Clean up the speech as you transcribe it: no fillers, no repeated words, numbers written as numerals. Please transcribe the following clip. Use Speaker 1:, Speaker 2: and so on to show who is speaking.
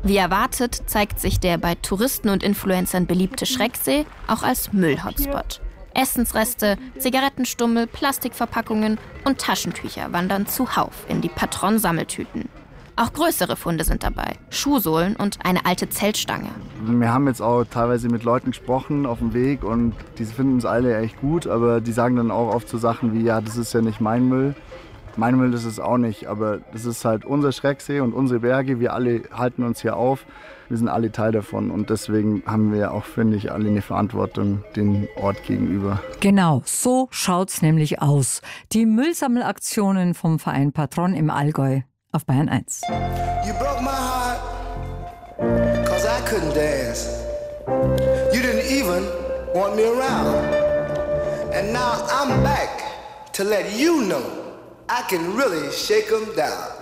Speaker 1: Wie erwartet zeigt sich der bei Touristen und Influencern beliebte Schrecksee auch als Müll-Hotspot. Essensreste, Zigarettenstummel, Plastikverpackungen und Taschentücher wandern zuhauf in die Patron-Sammeltüten. Auch größere Funde sind dabei, Schuhsohlen und eine alte Zeltstange.
Speaker 2: Wir haben jetzt auch teilweise mit Leuten gesprochen auf dem Weg und die finden uns alle echt gut, aber die sagen dann auch oft so Sachen wie, ja, das ist ja nicht mein Müll. Mein Müll ist es auch nicht, aber das ist halt unser Schrecksee und unsere Berge. Wir alle halten uns hier auf. Wir sind alle Teil davon und deswegen haben wir auch, finde ich, alle eine Verantwortung dem Ort gegenüber.
Speaker 3: Genau, so schaut's nämlich aus. Die Müllsammelaktionen vom Verein Patron im Allgäu auf Bayern 1.
Speaker 4: You broke my heart, 'cause I couldn't dance. You didn't even want me around. And now I'm back to let you know I can really shake 'em down.